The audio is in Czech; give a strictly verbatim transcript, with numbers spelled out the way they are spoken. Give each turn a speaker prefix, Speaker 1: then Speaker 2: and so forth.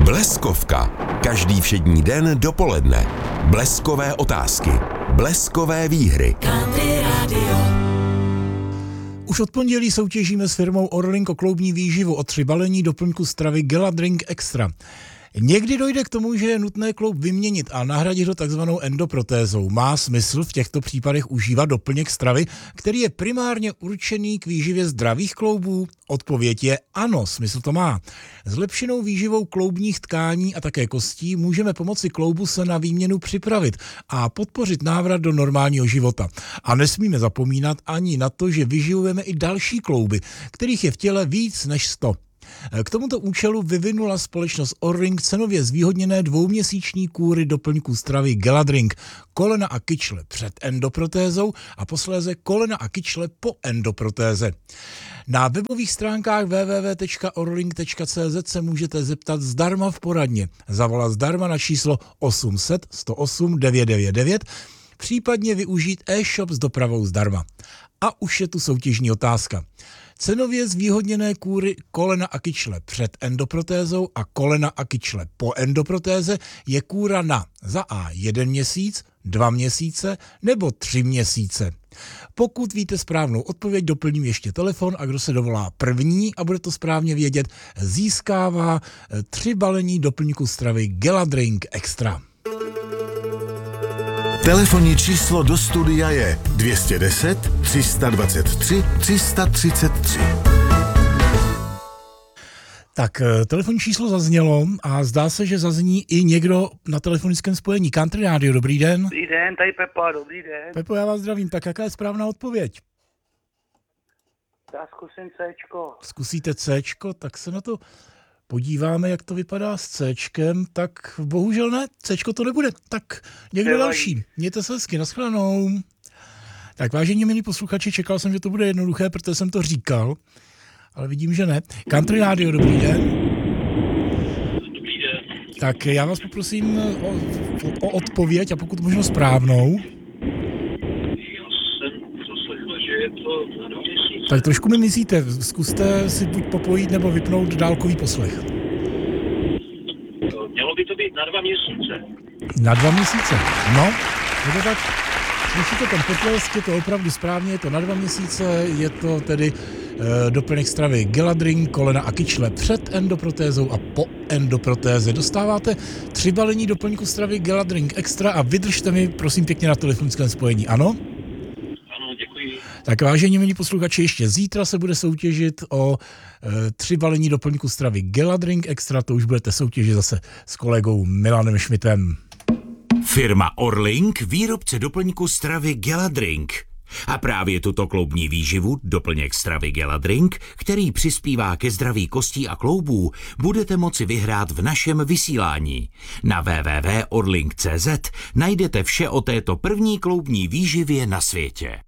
Speaker 1: Bleskovka. Každý všední den dopoledne. Bleskové otázky. Bleskové výhry.
Speaker 2: Country Radio.
Speaker 3: Už od pondělí soutěžíme s firmou Orlink o kloubní výživu o tři balení doplňku stravy Geladrink Extra. Někdy dojde k tomu, že je nutné kloub vyměnit a nahradit ho takzvanou endoprotézou. Má smysl v těchto případech užívat doplněk stravy, který je primárně určený k výživě zdravých kloubů? Odpověď je ano, smysl to má. Zlepšenou výživou kloubních tkání a také kostí můžeme pomoci kloubu se na výměnu připravit a podpořit návrat do normálního života. A nesmíme zapomínat ani na to, že vyživujeme i další klouby, kterých je v těle víc než sto. K tomuto účelu vyvinula společnost Orlink cenově zvýhodněné dvouměsíční kúry doplňků stravy Geladrink, kolena a kyčle před endoprotézou a posléze kolena a kyčle po endoprotéze. Na webových stránkách w w w tečka orlink tečka c z se můžete zeptat zdarma v poradně, zavolat zdarma na číslo osm set sto osm devět devět devět, případně využít e-shop s dopravou zdarma. A už je tu soutěžní otázka. Cenově zvýhodněné kúry kolena a kyčle před endoprotézou a kolena a kyčle po endoprotéze je kúra na za A jeden měsíc, dva měsíce nebo tři měsíce. Pokud víte správnou odpověď, doplním ještě telefon a kdo se dovolá první a bude to správně vědět, získává tři balení doplňku stravy Geladrink Extra.
Speaker 4: Telefonní číslo do studia je dvě stě deset, tři sta dvacet tři, tři sta třicet tři.
Speaker 3: Tak, telefonní číslo zaznělo a zdá se, že zazní i někdo na telefonickém spojení. Country Radio, dobrý den.
Speaker 5: Dobrý den, tady Pepa, dobrý den.
Speaker 3: Pepo, já vás zdravím. Tak jaká je správná odpověď?
Speaker 5: Já zkusím Cčko.
Speaker 3: Zkusíte Cčko, tak se na to podíváme, jak to vypadá s Cčkem. Tak bohužel ne, Cčko to nebude. Tak někdo
Speaker 5: Nevají.
Speaker 3: další. Mějte se hezky, nashledanou. Tak vážení milí posluchači, čekal jsem, že to bude jednoduché, protože jsem to říkal, ale vidím, že ne. Country Radio, dobrý den.
Speaker 6: Dobrý den.
Speaker 3: Tak já vás poprosím o, o odpověď a pokud možno správnou.
Speaker 6: Já jsem zaslechl, že je to na dva měsíce.
Speaker 3: Tak trošku mi myslíte, zkuste si buď popojit nebo vypnout dálkový poslech.
Speaker 6: Mělo by to být na dva měsíce.
Speaker 3: Na dva měsíce. No, je to tak. Slyšíte ten potlesk, je to opravdu správně, je to na dva měsíce, je to tedy e, doplněk stravy Geladrink, kolena a kyčle před endoprotézou a po endoprotéze. Dostáváte tři balení doplňku stravy Geladrink Extra a vydržte mi prosím pěkně na telefonickém spojení, ano?
Speaker 6: Ano, děkuji.
Speaker 3: Tak vážení milí posluchači, ještě zítra se bude soutěžit o e, tři balení doplňku stravy Geladrink Extra, to už budete soutěžit zase s kolegou Milanem Šmitem.
Speaker 7: Firma Orlink, výrobce doplňku stravy Geladrink. A právě tuto kloubní výživu, doplněk stravy Geladrink, který přispívá ke zdraví kostí a kloubů, budete moci vyhrát v našem vysílání. Na w w w tečka orlink tečka c z najdete vše o této první kloubní výživě na světě.